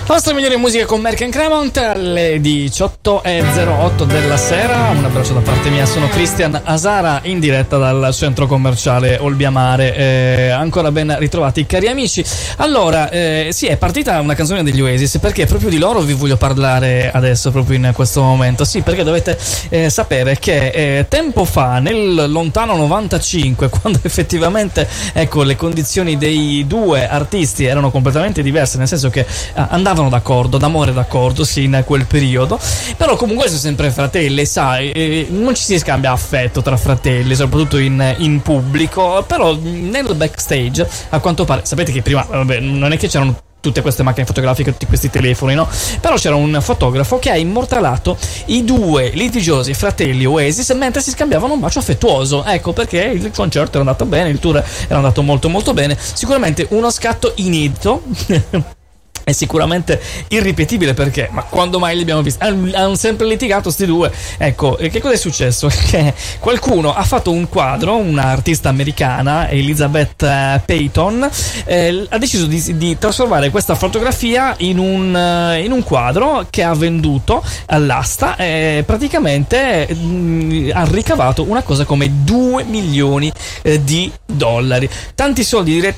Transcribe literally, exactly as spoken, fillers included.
La vostra migliore musica con Merck and Cremont alle diciotto e zero otto della sera. Un abbraccio da parte mia, sono Cristian Asara in diretta dal centro commerciale Olbiamare. Eh, ancora ben ritrovati cari amici. Allora, eh, sì, è partita una canzone degli Oasis, perché proprio di loro vi voglio parlare adesso, proprio in questo momento. Sì, perché dovete eh, sapere che eh, tempo fa, nel lontano novantacinque, quando effettivamente ecco le condizioni dei due artisti erano completamente diverse, nel senso che eh, andavano d'accordo, d'amore d'accordo, sì, in quel periodo, però comunque sono sempre fratelli, sai, eh, non ci si scambia affetto tra fratelli, soprattutto in, in pubblico, però nel backstage, a quanto pare, sapete che prima, vabbè, non è che c'erano tutte queste macchine fotografiche, tutti questi telefoni, no? Però c'era un fotografo che ha immortalato i due litigiosi fratelli Oasis mentre si scambiavano un bacio affettuoso. Ecco perché il concerto era andato bene, il tour era andato molto molto bene. Sicuramente uno scatto inedito. È sicuramente irripetibile, perché ma quando mai li abbiamo visti? Hanno sempre litigato sti due. Ecco, che cosa è successo? Che qualcuno ha fatto un quadro, un'artista americana, Elizabeth Payton, eh, ha deciso di, di trasformare questa fotografia in un, in un quadro che ha venduto all'asta e praticamente mh, ha ricavato una cosa come due milioni eh, di dollari. Tanti soldi diretti